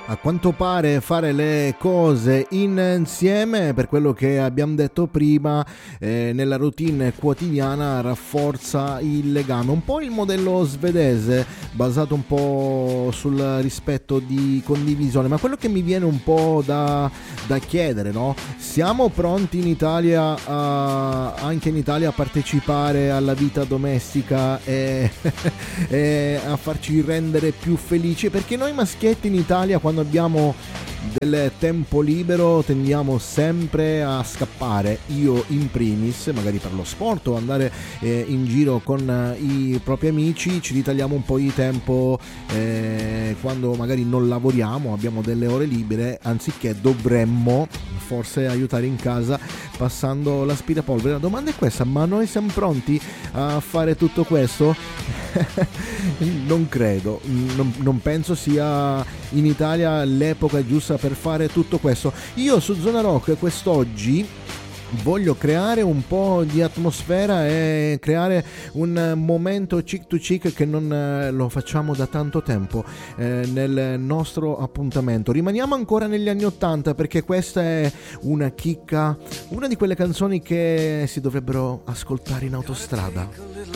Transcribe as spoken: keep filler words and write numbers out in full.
A quanto pare fare le cose insieme, per quello che abbiamo detto prima, eh, nella routine quotidiana rafforza il legame. Un po' il modello svedese, basato un po' sul rispetto di condivisione. Ma quello che mi viene un po' da, da chiedere, no? Siamo pronti in Italia, a, anche in Italia, a partecipare alla vita domestica e, e a farci rendere più felici? Perché noi maschietti in Italia, quando abbiamo del tempo libero, tendiamo sempre a scappare, io in primis, magari per lo sport o andare eh, in giro con eh, i propri amici. Ci ritagliamo un po' di tempo eh, quando magari non lavoriamo, abbiamo delle ore libere, anziché dovremmo forse aiutare in casa passando l'aspirapolvere. La domanda è questa: ma noi siamo pronti a fare tutto questo? Non credo, non, non penso sia in Italia l'epoca giusta per fare tutto questo. Io su Zona Rock quest'oggi voglio creare un po' di atmosfera e creare un momento chick to chick che non lo facciamo da tanto tempo eh, nel nostro appuntamento. Rimaniamo ancora negli anni ottanta, perché questa è una chicca, una di quelle canzoni che si dovrebbero ascoltare in autostrada.